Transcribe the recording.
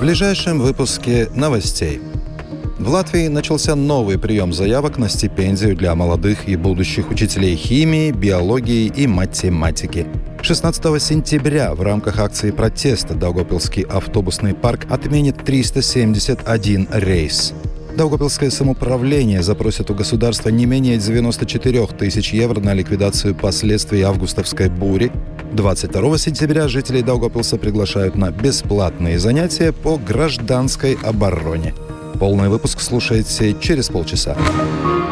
ближайшем выпуске новостей. В Латвии начался новый прием заявок на стипендию для молодых и будущих учителей химии, биологии и математики. 16 сентября в рамках акции протеста Даугавпилский автобусный парк отменит 371 рейс. Даугавпилское самоуправление запросит у государства не менее 94 тысяч евро на ликвидацию последствий августовской бури. 22 сентября жителей Даугавпилса приглашают на бесплатные занятия по гражданской обороне. Полный выпуск слушайте через полчаса.